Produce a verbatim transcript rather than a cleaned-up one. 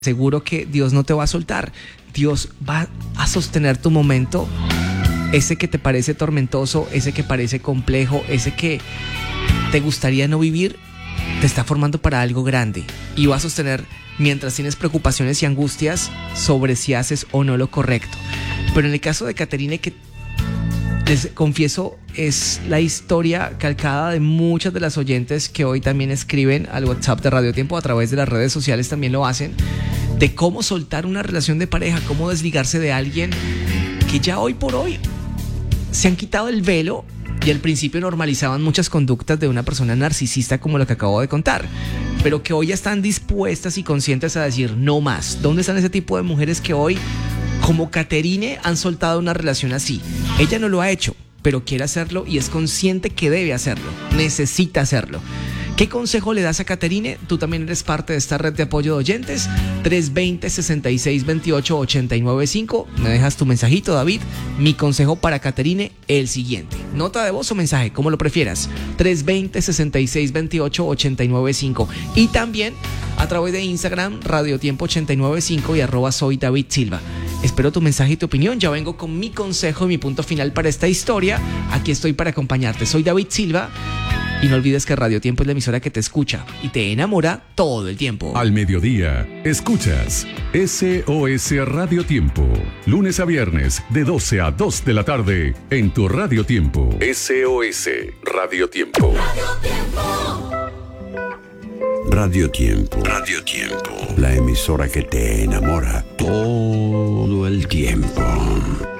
Seguro que Dios no te va a soltar. Dios va a sostener tu momento, ese que te parece tormentoso, ese que parece complejo, ese que te gustaría no vivir, te está formando para algo grande y va a sostener mientras tienes preocupaciones y angustias sobre si haces o no lo correcto. Pero en el caso de Caterine, que les confieso es la historia calcada de muchas de las oyentes que hoy también escriben al WhatsApp de Radio Tiempo, a través de las redes sociales también lo hacen, de cómo soltar una relación de pareja, cómo desligarse de alguien que ya hoy por hoy se han quitado el velo y al principio normalizaban muchas conductas de una persona narcisista como lo que acabo de contar, pero que hoy ya están dispuestas y conscientes a decir no más. ¿Dónde están ese tipo de mujeres que hoy, como Caterine, han soltado una relación así? Ella no lo ha hecho, pero quiere hacerlo y es consciente que debe hacerlo, necesita hacerlo. ¿Qué consejo le das a Caterine? Tú también eres parte de esta red de apoyo de oyentes. tres dos cero, seis seis dos ocho, ocho nueve cinco. Me dejas tu mensajito, David. Mi consejo para Caterine, el siguiente. Nota de voz o mensaje, como lo prefieras. tres dos cero, seis seis dos ocho, ocho nueve cinco. Y también a través de Instagram, Radio Tiempo ochenta y nueve cinco y arroba soy David Silva. Espero tu mensaje y tu opinión. Ya vengo con mi consejo y mi punto final para esta historia. Aquí estoy para acompañarte. Soy David Silva. Y no olvides que Radio Tiempo es la emisora que te escucha y te enamora todo el tiempo. Al mediodía, escuchas S O S Radio Tiempo. Lunes a viernes, de doce a dos de la tarde, en tu Radio Tiempo. S O S Radio Tiempo. Radio Tiempo. Radio Tiempo. Radio Tiempo. La emisora que te enamora todo el tiempo.